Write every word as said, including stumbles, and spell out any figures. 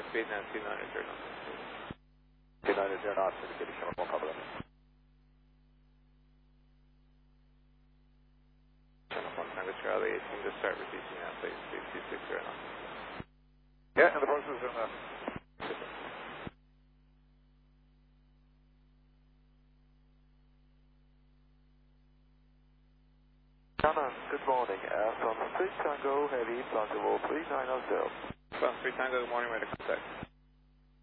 speed now two nine zero knots. two nine zero knots, indicating chemical cover. Channel one Tango Charlie eighteen, just start reducing now, please, speed two six zero knots. Yeah, and the process is in the... Shannon, good morning. Uh, from three Tango Heavy, Flight level three nine zero. From three Tango, good morning, ready to contact.